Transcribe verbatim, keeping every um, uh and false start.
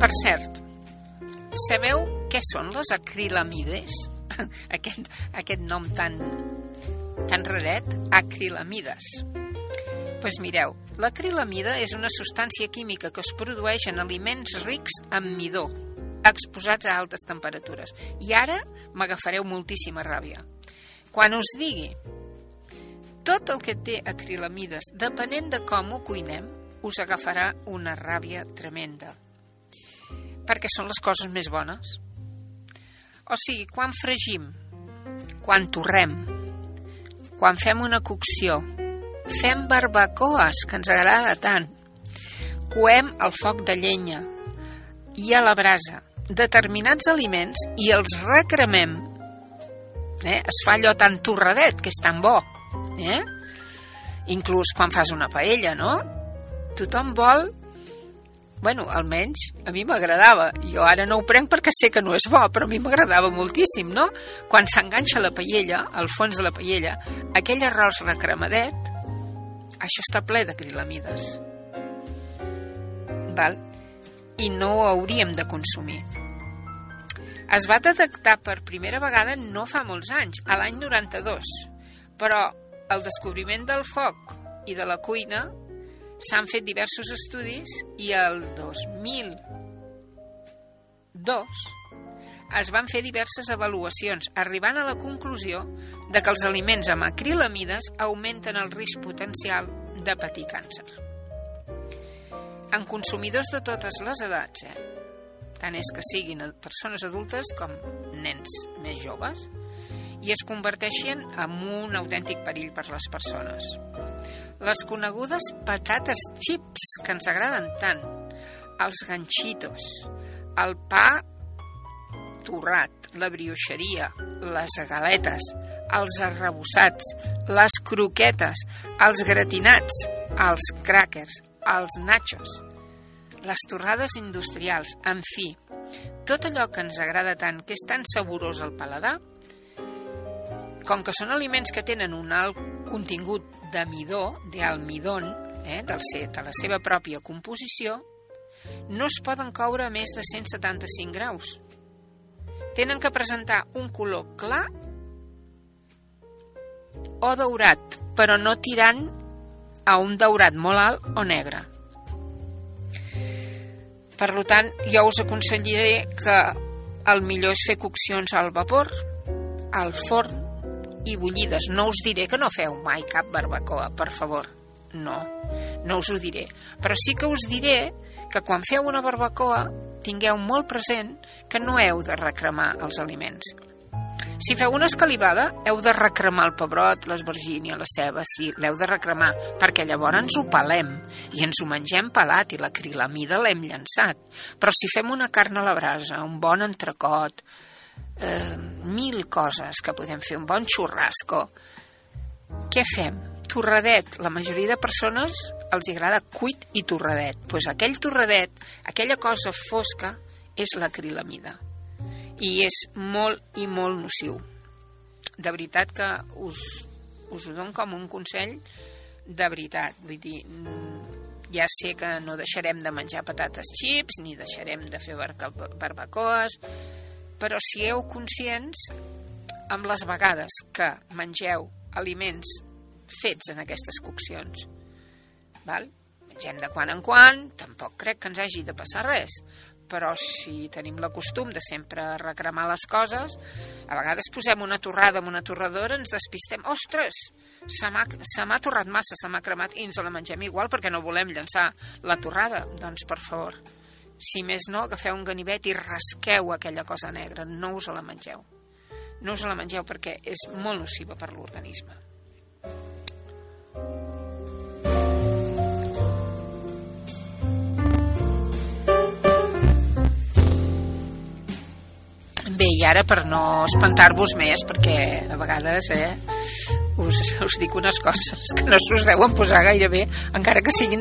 Per cert, sabeu què són les acrilamides? Aquest, aquest nom tan, tan raret, acrilamides. Doncs pues mireu, l'acrilamida és una substància química que es produeix en aliments rics en midó, exposats a altes temperatures. I ara m'agafareu moltíssima ràbia. Quan us digui tot el que té acrilamides, depenent de com ho cuinem, us agafarà una ràbia tremenda. Perquè són les coses més bones. O sigui, quan fregim, quan torrem, quan fem una cocció, fem barbacoes, que ens agrada tant, coem al foc de llenya i a la brasa determinats aliments i els recremem, eh? Es fa allò tan torradet, que és tan bo, eh? Inclús quan fas una paella, no? Tothom vol... Bueno, almenys a mi m'agradava. Jo ara no ho prenc perquè sé que no és bo, però a mi m'agradava moltíssim, no? Quan s'enganxa la paella, al fons de la paella, aquell arròs recremadet, això està ple d'acrilamides. Val? I no ho hauríem de consumir. Es va detectar per primera vegada no fa molts anys, a l'any noranta-dos, però el descobriment del foc i de la cuina s'han fet diversos estudis i el dos mil dos es van fer diverses avaluacions, arribant a la conclusió de que els aliments amb acrilamides augmenten el risc potencial de patir càncer. En consumidors de totes les edats, eh? Tant és que siguin persones adultes com nens més joves, i es converteixen en un autèntic perill per les persones. Les conegudes patates chips, que ens agraden tant, els ganxitos, el pa torrat, la brioixeria, les galetes, els arrebossats, les croquetes, els gratinats, els crackers, els nachos, les torrades industrials, en fi, tot allò que ens agrada tant, que és tan saborós al paladar, com que són aliments que tenen un alt contingut de midó, d'almidón, eh, del ser, de la seva pròpia composició, no es poden coure a més de cent setanta-cinc graus. Tenen que presentar un color clar o daurat, però no tirant a un daurat molt alt o negre. Per tant, jo us aconsellaré que el millor és fer coccions al vapor, al forn i bullides. No us diré que no feu mai cap barbacoa, per favor. No, no us ho diré. Però sí que us diré que quan feu una barbacoa tingueu molt present que no heu de recremar els aliments. Si feu una escalivada, heu de recremar el pebrot, l'esvergínia, la ceba, sí, l'heu de recremar, perquè llavors ens ho pelem i ens ho mengem pelat i l'acrilamida l'hem llançat. Però si fem una carn a la brasa, un bon entrecot, eh, mil coses que podem fer, un bon xurrasco, què fem? Torradet. La majoria de persones els agrada cuit i torradet. Doncs pues aquell torradet, aquella cosa fosca, és l'acrilamida. I és molt i molt nociu. De veritat que us, us ho dono com un consell de veritat. Vull dir, ja sé que no deixarem de menjar patates chips, ni deixarem de fer barbacoes, però sigueu conscients amb les vegades que mengeu aliments fets en aquestes coccions. Val? Mengem de quan en quan, tampoc crec que ens hagi de passar res, però si tenim la costum de sempre recremar les coses, a vegades posem una torrada amb una torradora, ens despistem, ostres, se m'ha, se m'ha torrat massa, se m'ha cremat, i ens la mengem igual perquè no volem llançar la torrada. Doncs, per favor, si més no, agafeu un ganivet i rasqueu aquella cosa negra, no us la mengeu. No us la mengeu perquè és molt nociva per l'organisme. Bé, i ara per no espantar-vos més, perquè a vegades eh, us, us dic unes coses que no us deuen posar gaire bé, encara que siguin